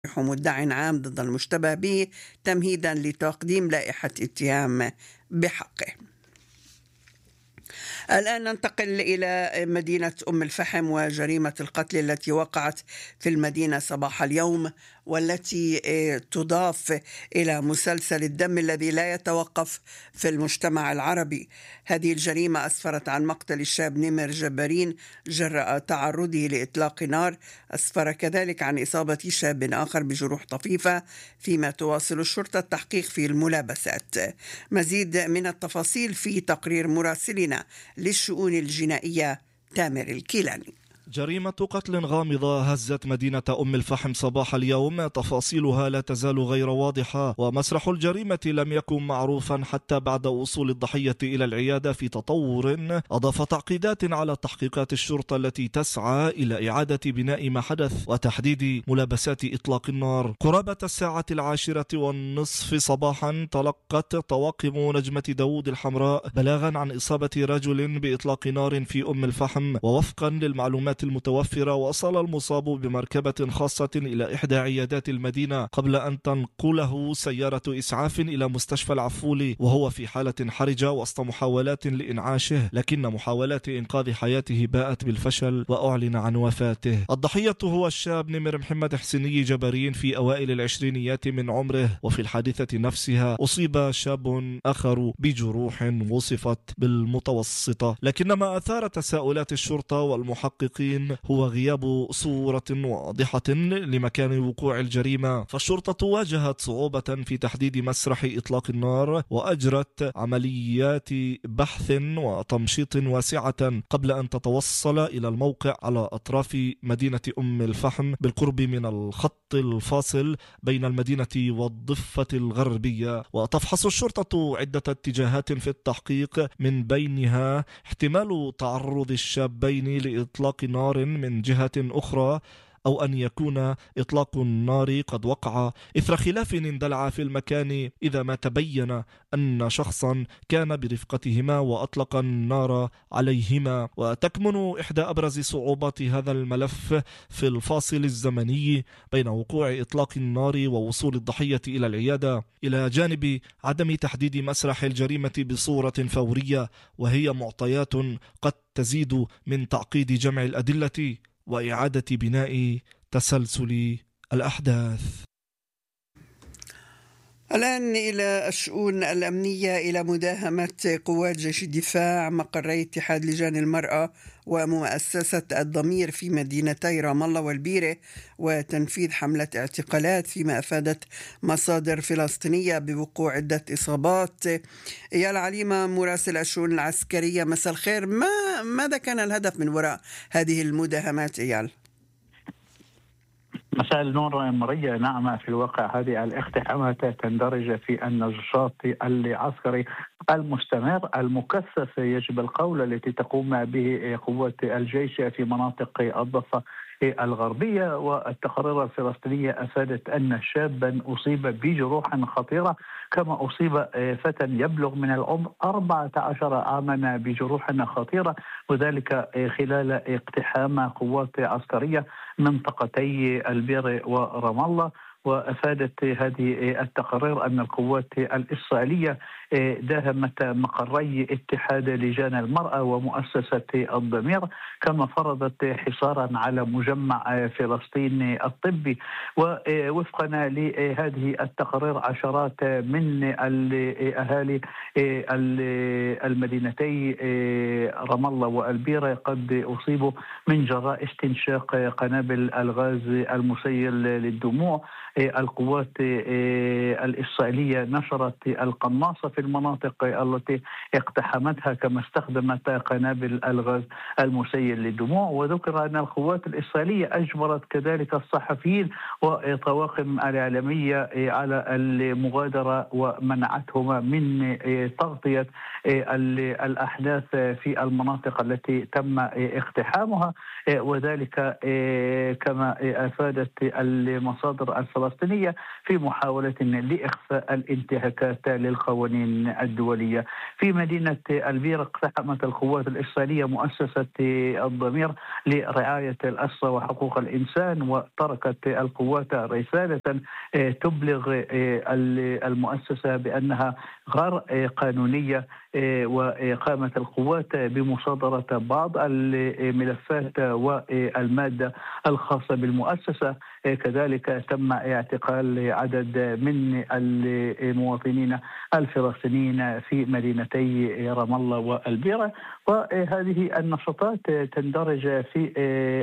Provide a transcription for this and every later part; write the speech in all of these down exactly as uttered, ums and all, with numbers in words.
مدع عام ضد المشتبه به تمهيدا لتقديم لائحة اتهام بحقه. الآن ننتقل إلى مدينة أم الفحم وجريمة القتل التي وقعت في المدينة صباح اليوم، والتي تضاف إلى مسلسل الدم الذي لا يتوقف في المجتمع العربي. هذه الجريمة أسفرت عن مقتل الشاب نمر جبارين جراء تعرضه لإطلاق نار. أسفر كذلك عن إصابة شاب آخر بجروح طفيفة، فيما تواصل الشرطة التحقيق في الملابسات. مزيد من التفاصيل في تقرير مراسلنا للشؤون الجنائية تامر الكيلاني. جريمة قتل غامضة هزت مدينة أم الفحم صباح اليوم، تفاصيلها لا تزال غير واضحة، ومسرح الجريمة لم يكن معروفا حتى بعد وصول الضحية إلى العيادة، في تطور أضاف تعقيدات على تحقيقات الشرطة التي تسعى إلى إعادة بناء ما حدث وتحديد ملابسات إطلاق النار. قرابة الساعة العاشرة والنصف صباحا تلقت طواقم نجمة داود الحمراء بلاغا عن إصابة رجل بإطلاق نار في أم الفحم، ووفقا للمعلومات المتوفرة وصل المصاب بمركبة خاصة إلى إحدى عيادات المدينة قبل أن تنقله سيارة إسعاف إلى مستشفى العفولي، وهو في حالة حرجة وسط محاولات لإنعاشه، لكن محاولات إنقاذ حياته باءت بالفشل وأعلن عن وفاته. الضحية هو الشاب نمر محمد حسيني جبارين في أوائل العشرينيات من عمره، وفي الحادثة نفسها أصيب شاب آخر بجروح وصفت بالمتوسطة، لكن ما أثار تساؤلات الشرطة والمحققين هو غياب صورة واضحة لمكان وقوع الجريمة. فالشرطة واجهت صعوبة في تحديد مسرح إطلاق النار، وأجرت عمليات بحث وتمشيط واسعة قبل أن تتوصل إلى الموقع على أطراف مدينة أم الفحم بالقرب من الخط الفاصل بين المدينة والضفة الغربية. وتفحص الشرطة عدة اتجاهات في التحقيق، من بينها احتمال تعرض الشابين لإطلاق نار من جهة أخرى، أو أن يكون إطلاق النار قد وقع إثر خلاف اندلع في المكان إذا ما تبين أن شخصا كان برفقتهما وأطلق النار عليهما. وتكمن إحدى أبرز صعوبات هذا الملف في الفاصل الزمني بين وقوع إطلاق النار ووصول الضحية إلى العيادة، إلى جانب عدم تحديد مسرح الجريمة بصورة فورية، وهي معطيات قد تزيد من تعقيد جمع الأدلة وإعادة بناء تسلسل الأحداث. الآن إلى الشؤون الأمنية، إلى مداهمة قوات جيش الدفاع مقري اتحاد لجان المرأة ومؤسسة الضمير في مدينتي رام الله والبيرة، وتنفيذ حملة اعتقالات، فيما أفادت مصادر فلسطينية بوقوع عدة إصابات. إيال عليمة مراسل الشؤون العسكرية، مساء الخير. ما ماذا كان الهدف من وراء هذه المداهمات إيال؟ مساء النور مريا. نعم، في الواقع هذه الاقتحامات تندرج في النشاط العسكري المستمر المكثف يجب القول التي تقوم به قوات الجيش في مناطق الضفة الغربية. والتقارير الفلسطينية أفادت أن شابا أصيب بجروح خطيرة، كما أصيب فتى يبلغ من العمر أربعة عشر عاما بجروح خطيرة، وذلك خلال اقتحام قوات عسكرية منطقتي البيرة ورام الله. وأفادت هذه التقارير أن القوات الإسرائيلية داهمت مقري اتحاد لجان المرأة ومؤسسة الضمير، كما فرضت حصارا على مجمع فلسطين الطبي. ووفقا لهذه التقارير عشرات من الأهالي المدينتي رام الله والبيرة قد أصيبوا من جراء استنشاق قنابل الغاز المسيل للدموع. القوات الإسرائيلية نشرت القناصة في المناطق التي اقتحمتها، كما استخدمت قنابل الغاز المسيل للدموع. وذكر أن القوات الإسرائيلية أجبرت كذلك الصحفيين وطواقم الإعلامية على المغادرة ومنعتهما من تغطية الأحداث في المناطق التي تم اقتحامها، وذلك كما أفادت المصادر الفلسطينية الفلسطينية في محاولة لإخفاء الانتهاكات للقوانين الدولية. في مدينة البيرة اقتحمت القوات الإسرائيلية مؤسسة الضمير لرعاية الأسرى وحقوق الإنسان، وتركت القوات رسالة تبلغ المؤسسة بأنها غير قانونية، وقامت القوات بمصادرة بعض الملفات والمادة الخاصة بالمؤسسة. كذلك تم اعتقال عدد من المواطنين الفلسطينيين في مدينتي رام الله والبيرة. وهذه النشاطات تندرج في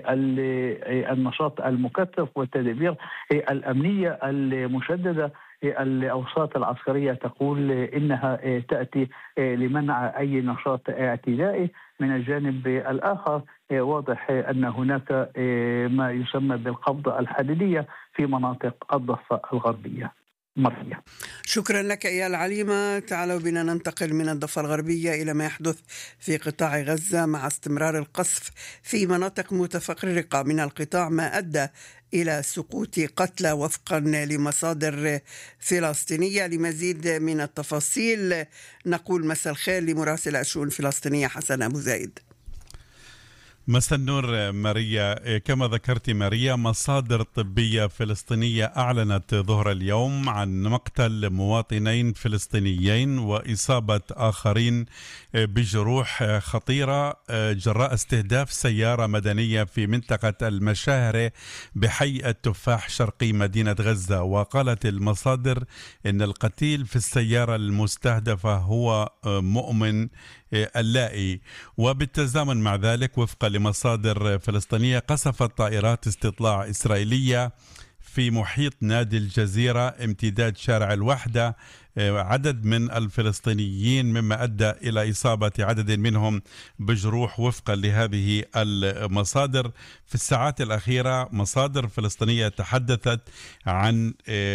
النشاط المكثف والتدابير الأمنية المشددة. الأوساط العسكرية تقول إنها تأتي لمنع أي نشاط اعتدائي. من الجانب الآخر واضح أن هناك ما يسمى بالقبضة الحديدية في مناطق الضفة الغربية. مريم. شكرا لك إيال عليمة. تعالوا بنا ننتقل من الضفة الغربية إلى ما يحدث في قطاع غزة مع استمرار القصف في مناطق متفرقة من القطاع، ما أدى إلى سقوط قتلى وفقا لمصادر فلسطينية. لمزيد من التفاصيل نقول مساء الخير لمراسل الشؤون الفلسطينية حسن أبو زايد. مساء النور ماريا. كما ذكرت ماريا، مصادر طبية فلسطينية أعلنت ظهر اليوم عن مقتل مواطنين فلسطينيين وإصابة آخرين بجروح خطيرة جراء استهداف سيارة مدنية في منطقة المشاهرة بحي التفاح شرقي مدينة غزة. وقالت المصادر إن القتيل في السيارة المستهدفة هو مؤمن اللائي. وبالتزامن مع ذلك وفقا لمصادر فلسطينية، قصفت طائرات استطلاع إسرائيلية في محيط نادي الجزيرة امتداد شارع الوحدة عدد من الفلسطينيين، مما أدى إلى إصابة عدد منهم بجروح وفقا لهذه المصادر. في الساعات الأخيرة مصادر فلسطينية تحدثت عن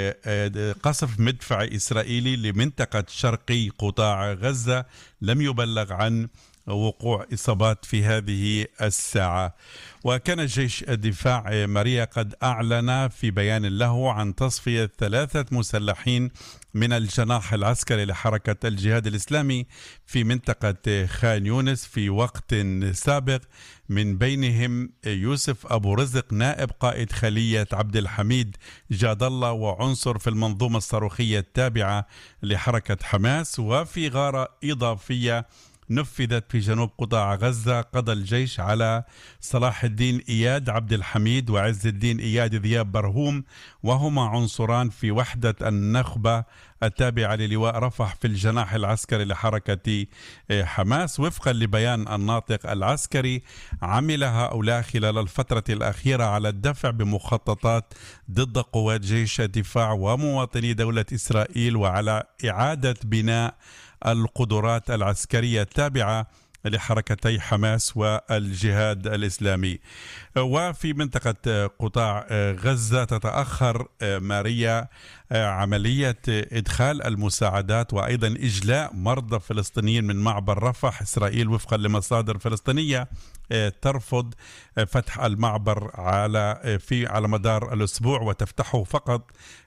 قصف مدفعي إسرائيلي لمنطقة شرقي قطاع غزة. لم يبلغ عن وقوع إصابات في هذه الساعة. وكان جيش الدفاع ماريا قد أعلن في بيان له عن تصفية ثلاثة مسلحين من الجناح العسكري لحركة الجهاد الإسلامي في منطقة خان يونس في وقت سابق، من بينهم يوسف أبو رزق نائب قائد خلية عبد الحميد جاد الله وعنصر في المنظومة الصاروخية التابعة لحركة حماس. وفي غارة إضافية نفذت في جنوب قطاع غزة قضى الجيش على صلاح الدين إياد عبد الحميد وعز الدين إياد ذياب برهوم، وهما عنصران في وحدة النخبة التابعة للواء رفح في الجناح العسكري لحركة حماس. وفقا لبيان الناطق العسكري، عمل هؤلاء خلال الفترة الأخيرة على الدفع بمخططات ضد قوات جيش الدفاع ومواطني دولة إسرائيل، وعلى إعادة بناء القدرات العسكرية التابعة لحركتي حماس والجهاد الإسلامي. وفي منطقة قطاع غزة تتأخر ماريا عملية إدخال المساعدات وأيضا إجلاء مرضى فلسطينيين من معبر رفح. إسرائيل وفقا لمصادر فلسطينية ترفض فتح المعبر على في على مدار الأسبوع، وتفتحه فقط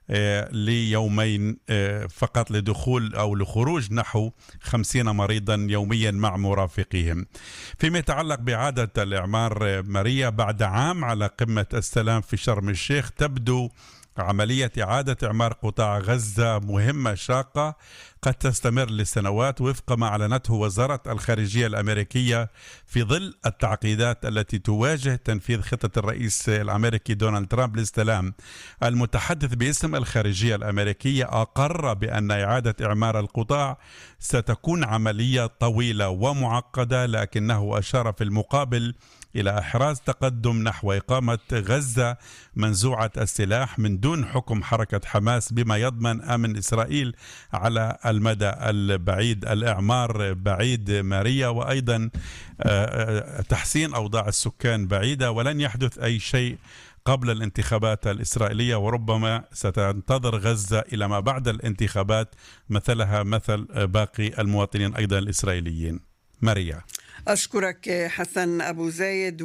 ليومين فقط لدخول أو لخروج نحو خمسين مريضا يوميا مع مرافقيهم. فيما يتعلق بإعادة الإعمار ماريا، بعد عام على قمة السلام في شرم الشيخ، تبدو عملية إعادة إعمار قطاع غزة مهمة شاقة قد تستمر لسنوات وفق ما أعلنته وزارة الخارجية الأمريكية في ظل التعقيدات التي تواجه تنفيذ خطة الرئيس الأمريكي دونالد ترامب للسلام. المتحدث باسم الخارجية الأمريكية أقر بأن إعادة إعمار القطاع ستكون عملية طويلة ومعقدة، لكنه أشار في المقابل إلى إحراز تقدم نحو إقامة غزة منزوعة السلاح من دون حكم حركة حماس، بما يضمن أمن إسرائيل على المدى البعيد. الإعمار بعيد ماريا، وأيضا تحسين أوضاع السكان بعيدة، ولن يحدث أي شيء قبل الانتخابات الإسرائيلية، وربما ستنتظر غزة إلى ما بعد الانتخابات مثلها مثل باقي المواطنين أيضا الإسرائيليين. ماريا. أشكرك حسن أبو زايد.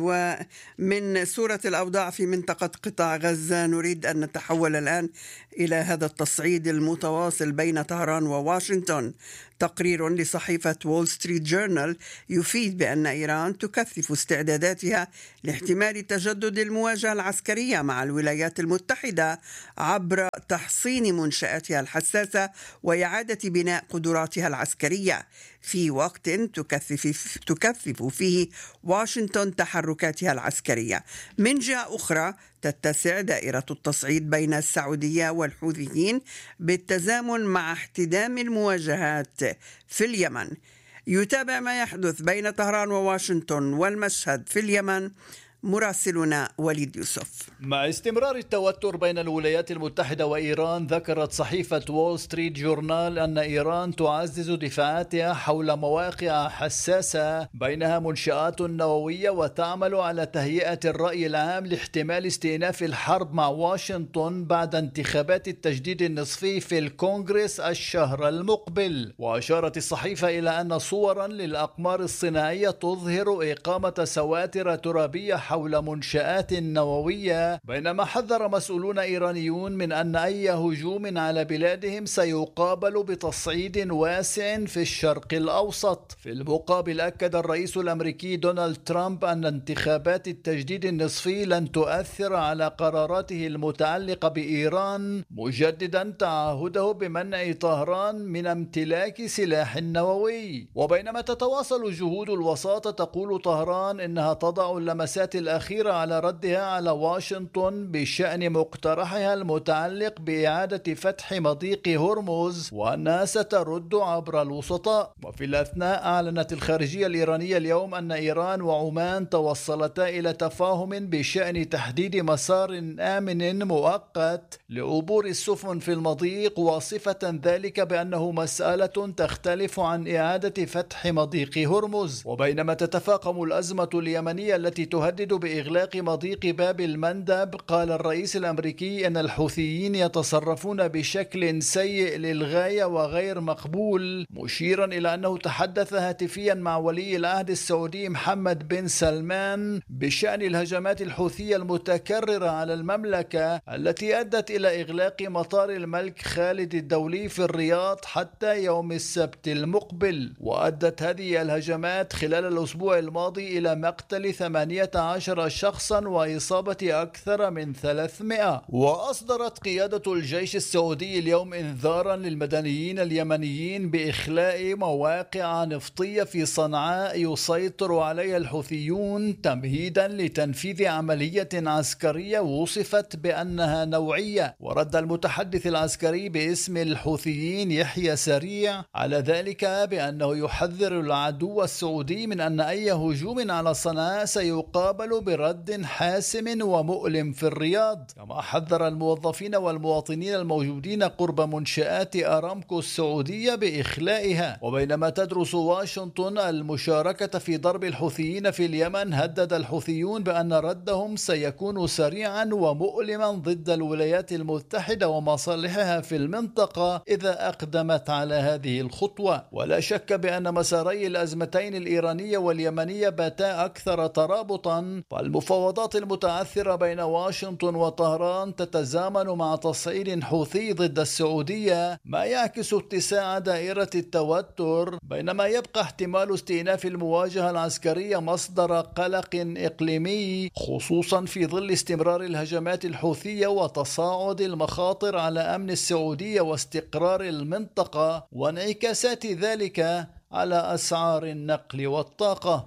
ومن صورة الأوضاع في منطقة قطاع غزة نريد أن نتحول الآن إلى هذا التصعيد المتواصل بين طهران وواشنطن. تقرير لصحيفة وول ستريت جورنال يفيد بأن إيران تكثف استعداداتها لاحتمال تجدد المواجهة العسكرية مع الولايات المتحدة عبر تحصين منشآتها الحساسة وإعادة بناء قدراتها العسكرية، في وقت تكثف, تكثف فيه واشنطن تحركاتها العسكرية. من جهة أخرى تتسع دائرة التصعيد بين السعودية والحوثيين بالتزامن مع احتدام المواجهات في اليمن. يتابع ما يحدث بين طهران وواشنطن والمشهد في اليمن مراسلنا وليد يوسف. مع استمرار التوتر بين الولايات المتحدة وإيران، ذكرت صحيفة وول ستريت جورنال أن إيران تعزز دفاعاتها حول مواقع حساسة بينها منشآت نووية، وتعمل على تهيئة الرأي العام لاحتمال استئناف الحرب مع واشنطن بعد انتخابات التجديد النصفي في الكونغرس الشهر المقبل. وأشارت الصحيفة إلى أن صورا للأقمار الصناعية تظهر إقامة سواتر ترابية حول منشآت نووية، بينما حذر مسؤولون إيرانيون من أن أي هجوم على بلادهم سيقابل بتصعيد واسع في الشرق الأوسط. في المقابل أكد الرئيس الأمريكي دونالد ترامب أن انتخابات التجديد النصفي لن تؤثر على قراراته المتعلقة بإيران، مجددا تعهده بمنع طهران من امتلاك سلاح نووي. وبينما تتواصل جهود الوساطة، تقول طهران إنها تضع اللمسات الأخيرة على ردها على واشنطن بشأن مقترحها المتعلق بإعادة فتح مضيق هرمز، وأنها سترد عبر الوسطاء. وفي الأثناء أعلنت الخارجية الإيرانية اليوم أن إيران وعمان توصلتا إلى تفاهم بشأن تحديد مسار آمن مؤقت لعبور السفن في المضيق، واصفة ذلك بأنه مسألة تختلف عن إعادة فتح مضيق هرمز. وبينما تتفاقم الأزمة اليمنية التي تهدد بإغلاق مضيق باب المندب، قال الرئيس الأمريكي أن الحوثيين يتصرفون بشكل سيء للغاية وغير مقبول، مشيرا إلى أنه تحدث هاتفيا مع ولي العهد السعودي محمد بن سلمان بشأن الهجمات الحوثية المتكررة على المملكة التي أدت إلى إغلاق مطار الملك خالد الدولي في الرياض حتى يوم السبت المقبل. وأدت هذه الهجمات خلال الأسبوع الماضي إلى مقتل ثمانية عشر شخصا وإصابة أكثر من ثلاثمائة. وأصدرت قيادة الجيش السعودي اليوم إنذارا للمدنيين اليمنيين بإخلاء مواقع نفطية في صنعاء يسيطر عليها الحوثيون، تمهيدا لتنفيذ عملية عسكرية وصفت بأنها نوعية. ورد المتحدث العسكري باسم الحوثيين يحيى سريع على ذلك بأنه يحذر العدو السعودي من أن أي هجوم على صنعاء سيقابل برد حاسم ومؤلم في الرياض. كما حذر الموظفين والمواطنين الموجودين قرب منشآت أرامكو السعودية بإخلائها. وبينما تدرس واشنطن المشاركة في ضرب الحوثيين في اليمن، هدد الحوثيون بأن ردهم سيكون سريعا ومؤلما ضد الولايات المتحدة ومصالحها في المنطقة إذا أقدمت على هذه الخطوة. ولا شك بأن مساري الأزمتين الإيرانية واليمنية باتا أكثر ترابطا، فالمفاوضات المتعثرة بين واشنطن وطهران تتزامن مع تصعيد حوثي ضد السعودية، ما يعكس اتساع دائرة التوتر، بينما يبقى احتمال استئناف المواجهة العسكرية مصدر قلق إقليمي، خصوصا في ظل استمرار الهجمات الحوثية وتصاعد المخاطر على أمن السعودية واستقرار المنطقة، وانعكاسات ذلك على أسعار النقل والطاقة.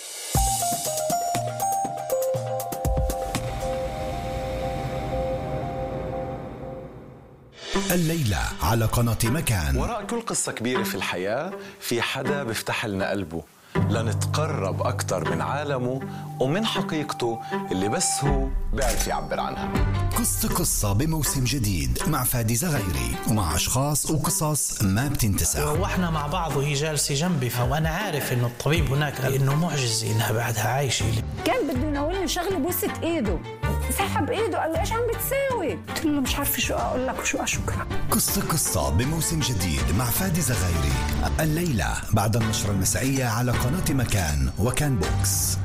الليلة على قناة مكان. وراء كل قصة كبيرة في الحياة في حدا بيفتح لنا قلبه لنتقرب أكتر من عالمه ومن حقيقته اللي بس هو بيعرف يعبر عنها. قصة قصة بموسم جديد مع فادي زغيري ومع أشخاص وقصص ما بتنتسى. روحنا مع بعض وهي جالسة جنبي، وأنا عارف إنه الطبيب هناك قال إنه معجزة إنها بعدها عايشة. كان بده يناولني شغله بوسة إيده، سحب ايده قال له ايش عم بتساوي؟ قلت له مش عارفه شو اقول لك وشو اشكرك. قصة قصة بموسم جديد مع فادي زغيري الليلة بعد النشرة المسائية على قناة مكان وكان بوكس.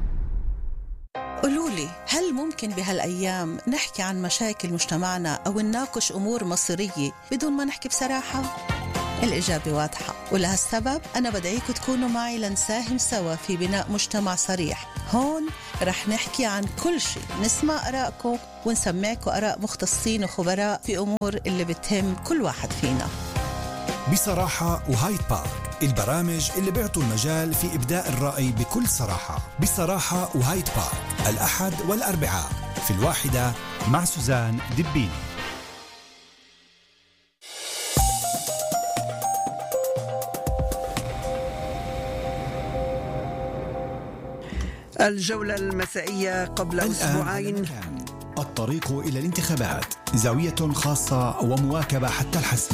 قولولي، هل ممكن بهالأيام نحكي عن مشاكل مجتمعنا أو نناقش أمور مصيرية بدون ما نحكي بصراحة؟ الإجابة واضحة، ولهالسبب أنا بدعيكم تكونوا معي لنساهم سوا في بناء مجتمع صريح. هون رح نحكي عن كل شيء، نسمع آراءكم ونسمعكم آراء مختصين وخبراء في أمور اللي بتهم كل واحد فينا. بصراحة وهايد بارك، البرامج اللي بيعطوا المجال في إبداء الرأي بكل صراحة. بصراحة وهايد بارك الأحد والأربعاء في الواحدة مع سوزان دبيني. الجولة المسائية قبل أسبوعين. الطريق إلى الانتخابات، زاوية خاصة ومواكبة حتى الحسم.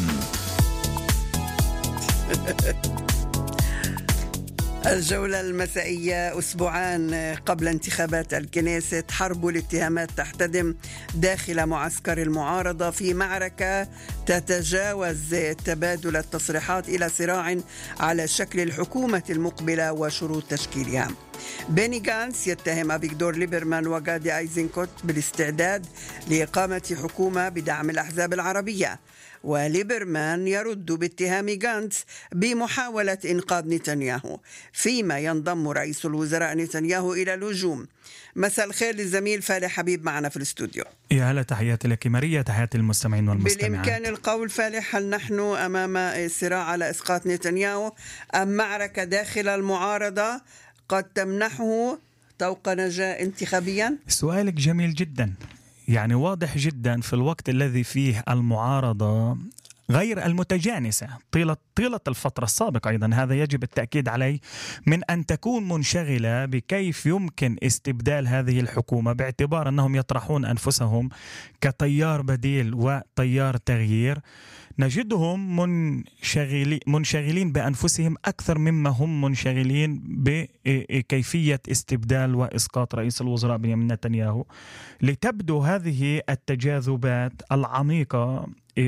الجولة المسائية أسبوعان قبل انتخابات الكنيست، حرب الاتهامات تحتدم داخل معسكر المعارضة في معركة تتجاوز تبادل التصريحات إلى صراع على شكل الحكومة المقبلة وشروط تشكيلها. بيني غانتس يتهم أفيغدور ليبرمان وغادي أيزنكوت بالاستعداد لإقامة حكومة بدعم الأحزاب العربية، وليبرمان يرد باتهام غانتس بمحاولة إنقاذ نتنياهو، فيما ينضم رئيس الوزراء نتنياهو إلى الهجوم. مساء الخير للزميل فالح حبيب معنا في الاستوديو. يا هلا، تحياتي لك ماريا، تحياتي المستمعين والمستمعات. بالإمكان القول فالح، هل نحن أمام صراع على إسقاط نتنياهو أم معركة داخل المعارضة قد تمنحه طوق نجاة انتخابيا؟ سؤالك جميل جدا، يعني واضح جدا في الوقت الذي فيه المعارضة غير المتجانسة طيلة, طيلة الفترة السابقة. أيضا هذا يجب التأكيد عليه، من أن تكون منشغلة بكيف يمكن استبدال هذه الحكومة، باعتبار أنهم يطرحون أنفسهم كتيار بديل وتيار تغيير. نجدهم منشغلين منشغلين بأنفسهم أكثر مما هم منشغلين بكيفية استبدال وإسقاط رئيس الوزراء بنيامين نتنياهو، لتبدو هذه التجاذبات العميقة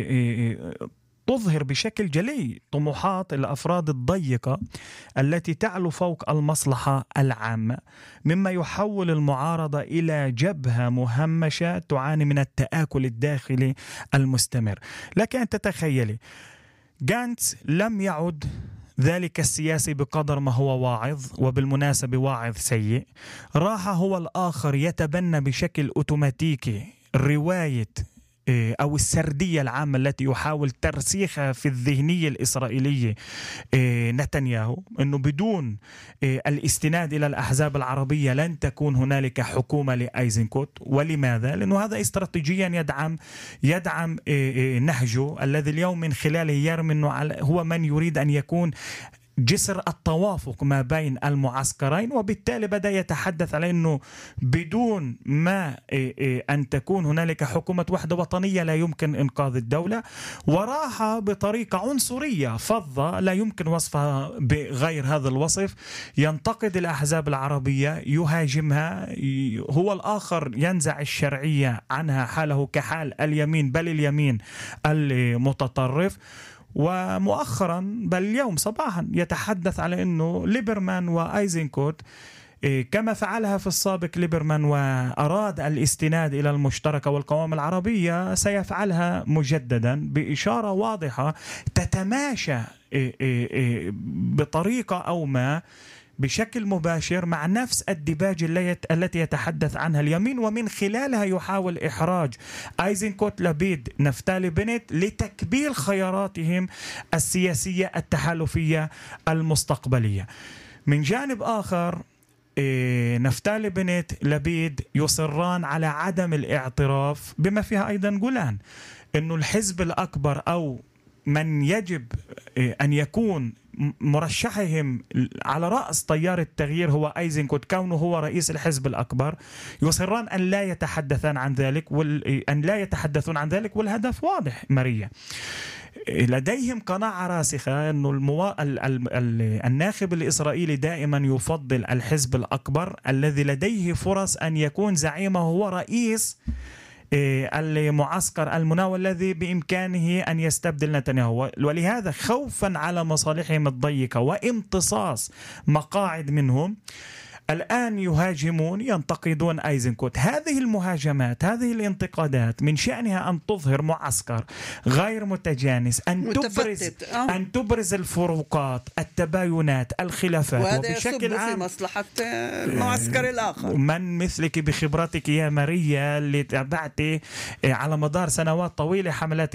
تظهر بشكل جلي طموحات الأفراد الضيقة التي تعلو فوق المصلحة العامة، مما يحول المعارضة إلى جبهة مهمشة تعاني من التآكل الداخلي المستمر. لكن أن تتخيلي، غانتس لم يعد ذلك السياسي بقدر ما هو واعظ، وبالمناسبة واعظ سيء. راح هو الآخر يتبنى بشكل أوتوماتيكي رواية أو السردية العامة التي يحاول ترسيخها في الذهنية الإسرائيلية نتنياهو، أنه بدون الاستناد إلى الأحزاب العربية لن تكون هنالك حكومة لأيزنكوت. ولماذا؟ لأنه هذا استراتيجيا يدعم يدعم نهجه الذي اليوم من خلاله يرمي أنه هو من يريد أن يكون جسر التوافق ما بين المعسكرين، وبالتالي بدأ يتحدث على أنه بدون ما أن تكون هنالك حكومة وحدة وطنية لا يمكن إنقاذ الدولة. وراح بطريقة عنصرية فظة لا يمكن وصفها بغير هذا الوصف، ينتقد الأحزاب العربية، يهاجمها، هو الآخر ينزع الشرعية عنها حاله كحال اليمين، بل اليمين المتطرف. ومؤخرا بل اليوم صباحا يتحدث على أنه ليبرمان وأيزنكوت كما فعلها في السابق ليبرمان وأراد الاستناد إلى المشتركة والقوام العربية، سيفعلها مجددا بإشارة واضحة تتماشى بطريقة أو ما بشكل مباشر مع نفس الديباج التي يتحدث عنها اليمين، ومن خلالها يحاول إحراج أيزنكوت، لبيد، نفتالي بنت لتكبيل خياراتهم السياسية التحالفية المستقبلية. من جانب آخر، نفتالي بنت، لبيد يصران على عدم الاعتراف بما فيها أيضا جولان، أنه الحزب الأكبر أو من يجب أن يكون مرشحهم على رأس تيار التغيير هو أيزنكوت، كونه هو رئيس الحزب الأكبر، يصران أن لا يتحدثان عن ذلك وأن لا يتحدثون عن ذلك. والهدف واضح ماريا، لديهم قناعة راسخة أن الموا... ال... ال... ال... الناخب الإسرائيلي دائما يفضل الحزب الأكبر الذي لديه فرص أن يكون زعيمه هو رئيس المعسكر المناول الذي بإمكانه أن يستبدل نتنياهو. ولهذا خوفا على مصالحهم الضيقة وامتصاص مقاعد منهم الآن يهاجمون ينتقدون أيزنكوت. هذه المهاجمات هذه الانتقادات من شأنها أن تظهر معسكر غير متجانس، أن تبرز أن تبرز الفروقات التباينات الخلافات، وهذا وبشكل عام في مصلحة المعسكر الآخر. من مثلك بخبرتك يا ماريا اللي تابعتي على مدار سنوات طويلة حملات